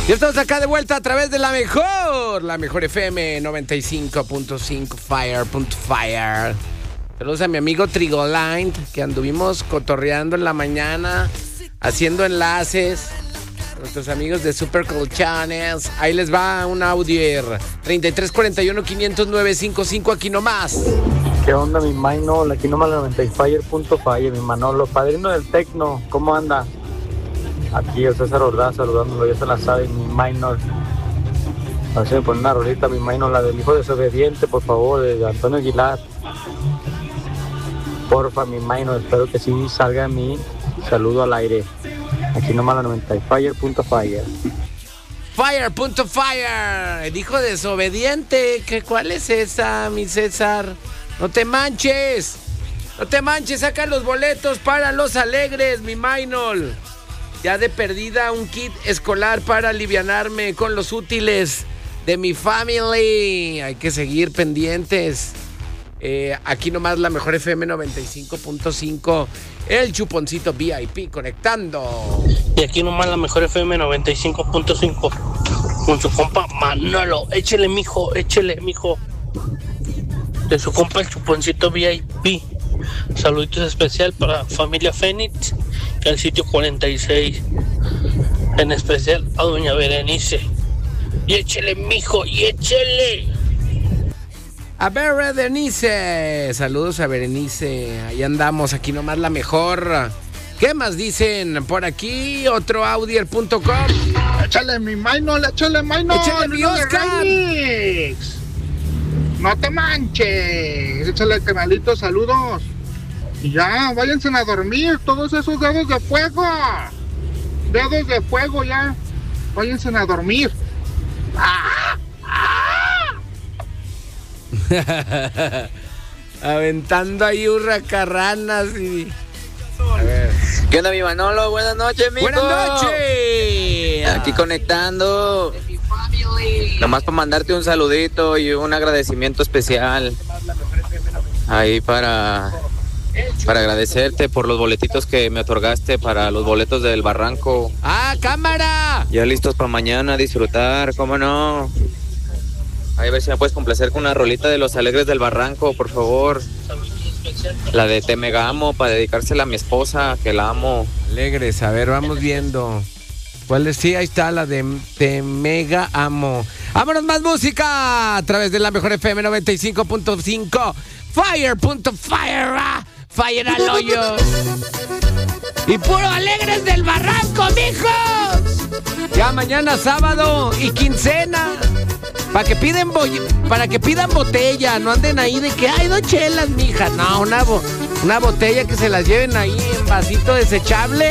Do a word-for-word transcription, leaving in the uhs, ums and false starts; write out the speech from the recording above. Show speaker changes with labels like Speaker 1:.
Speaker 1: Ya estamos acá de vuelta a través de la mejor, la mejor F M noventa y cinco punto cinco, Fire, punto Fire. Saludos a mi amigo Trigoline, que anduvimos cotorreando en la mañana, haciendo enlaces. A nuestros amigos de Super Colchones. Ahí les va un audio. treinta y tres cuarenta y uno, quinientos nueve cincuenta y cinco, aquí nomás.
Speaker 2: ¿Qué onda, mi Manolo? Aquí nomás la noventa y Fire, punto Fire, mi Manolo, padrino del Tecno. ¿Cómo anda? Aquí el César Ordaz saludándolo, ya se la sabe, mi Manolo. A ver si me pone una rolita, mi Manolo, la del hijo desobediente, por favor, de Antonio Aguilar. Porfa, mi Manolo, espero que sí salga mi saludo al aire. Aquí nomás la noventa y Fire, punto Fire.
Speaker 1: Fire, punto Fire. El hijo desobediente. ¿Qué, ¿Cuál es esa, mi César? No te manches. No te manches. Saca los boletos para los alegres, mi Maynol. Ya de perdida un kit escolar para alivianarme con los útiles de mi family. Hay que seguir pendientes. Eh, aquí nomás la mejor F M noventa y cinco punto cinco. El chuponcito V I P conectando.
Speaker 3: Y aquí nomás la mejor F M noventa y cinco punto cinco con su compa Manolo. Échele, mijo, échele, mijo. De su compa el chuponcito V I P. Saluditos especial para familia Fénix y al sitio cuarenta y seis. En especial a doña Berenice. Y échele, mijo, y échele.
Speaker 1: A Berenice. Saludos a Berenice. Ahí andamos, aquí nomás la mejor. ¿Qué más dicen por aquí? Otro audier punto com.
Speaker 4: Échale mi Maynol, échale Maynol.
Speaker 1: Échale mi Oscar.
Speaker 4: No te manches. Échale el canalito, saludos. Y ya, váyanse a dormir, todos esos dedos de fuego. Dedos de fuego ya. Váyanse a dormir. ¡Ah!
Speaker 1: Aventando ahí hurracarranas y... A ver.
Speaker 5: ¿Qué onda, mi Manolo? Buenas noches, mijo.
Speaker 1: Buenas noches.
Speaker 5: Aquí conectando. Nomás para mandarte un saludito y un agradecimiento especial. Ahí para... Para agradecerte por los boletitos que me otorgaste para los boletos del Barranco.
Speaker 1: ¡Ah, cámara!
Speaker 5: Ya listos para mañana a disfrutar, ¿cómo no? Ahí a ver si me puedes complacer con una rolita de los Alegres del Barranco, por favor. La de Te Mega Amo, para dedicársela a mi esposa, que la amo.
Speaker 1: Alegres, a ver, vamos viendo. ¿Cuál es? Sí, ahí está la de Te Mega Amo. ¡Vámonos, más música! A través de la mejor F M noventa y cinco punto cinco. Fire, punto Fire. Ah, Fire al hoyo. Y puro Alegres del Barranco, mijos. Ya mañana sábado y quincena. Para que piden bo- para que pidan botella, no anden ahí de que hay dos chelas, mija. No, una, bo- una botella que se las lleven ahí en vasito desechable.